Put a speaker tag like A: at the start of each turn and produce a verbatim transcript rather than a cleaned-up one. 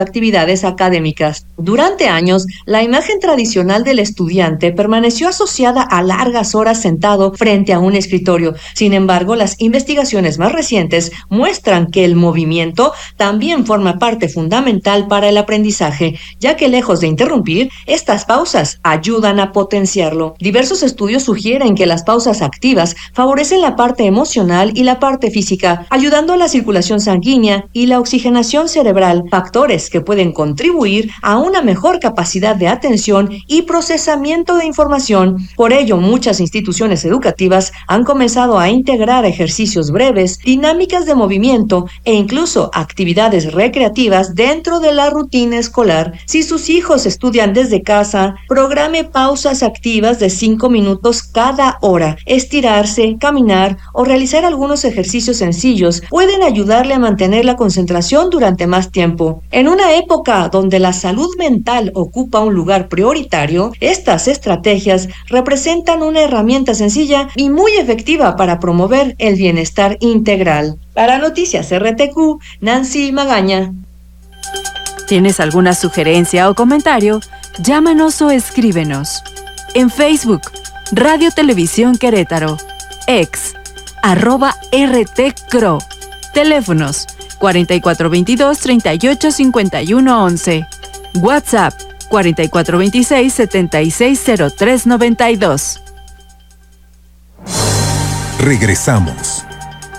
A: actividades académicas. Durante años, la imagen tradicional del estudiante permaneció asociada a largas horas sentado frente a un escritorio. Sin embargo, las investigaciones más recientes muestran que el movimiento también forma parte fundamental para el aprendizaje, ya que lejos de interrumpir, estas pausas ayudan a potenciarlo. Diversos estudios sugieren que las pausas activas favorecen la parte emocional y la parte física, ayudando a la circulación sanguínea y la oxigenación cerebral, factores que pueden contribuir a una mejor capacidad de atención y procesamiento de información. Por ello, muchas instituciones educativas han comenzado a integrar ejercicios breves, dinámicas de movimiento e incluso actividades recreativas dentro de la rutina escolar. Si sus hijos estudian desde casa, programe pausas activas de cinco minutos cada hora. Estirarse, caminar o realizar algunos ejercicios sencillos pueden ayudarle a mantener la concentración durante más tiempo. En una época donde la salud mental ocupa un lugar prioritario, estas estrategias representan una herramienta sencilla y muy efectiva para promover el bienestar integral. Para Noticias R T Q, Nancy Magaña.
B: ¿Tienes alguna sugerencia o comentario? Llámanos o escríbenos. En Facebook, Radio Televisión Querétaro. Ex, arroba R T C R O. Teléfonos cuarenta y cuatro veintidós, treinta y ocho, cincuenta y uno once. WhatsApp cuarenta y cuatro veintiséis, setenta y seis cero tres noventa y dos.
C: Regresamos.